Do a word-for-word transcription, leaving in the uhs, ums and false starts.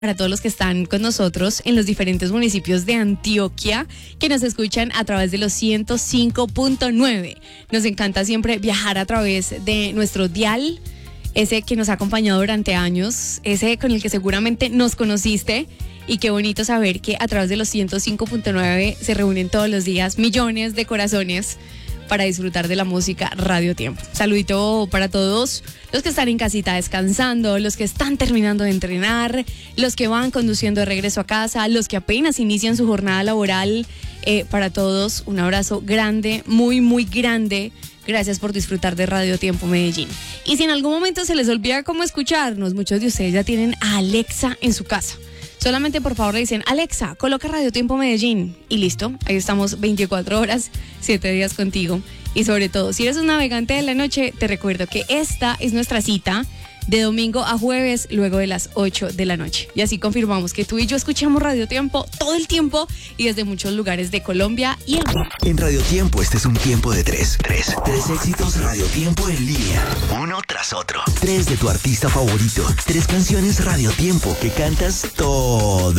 para todos los que están con nosotros en los diferentes municipios de Antioquia que nos escuchan a través de los ciento cinco punto nueve. Nos encanta siempre viajar a través de nuestro dial, ese que nos ha acompañado durante años, ese con el que seguramente nos conociste. Y qué bonito saber que a través de los ciento cinco punto nueve se reúnen todos los días millones de corazones para disfrutar de la música Radio Tiempo. Saludito para todos los que están en casita descansando, los que están terminando de entrenar, los que van conduciendo de regreso a casa, los que apenas inician su jornada laboral. Eh, para todos, un abrazo grande, muy, muy grande. Gracias por disfrutar de Radio Tiempo Medellín. Y si en algún momento se les olvida cómo escucharnos, muchos de ustedes ya tienen a Alexa en su casa. Solamente por favor le dicen, Alexa, coloca Radio Tiempo Medellín y listo, ahí estamos veinticuatro horas, siete días contigo. Y sobre todo, si eres un navegante de la noche, te recuerdo que esta es nuestra cita de domingo a jueves, luego de las ocho de la noche. Y así confirmamos que tú y yo escuchamos Radio Tiempo todo el tiempo y desde muchos lugares de Colombia y el mundo. En Radio Tiempo este es un tiempo de tres. Tres. Tres éxitos Radio Tiempo en línea. Uno tras otro. Tres de tu artista favorito. Tres canciones Radio Tiempo que cantas todo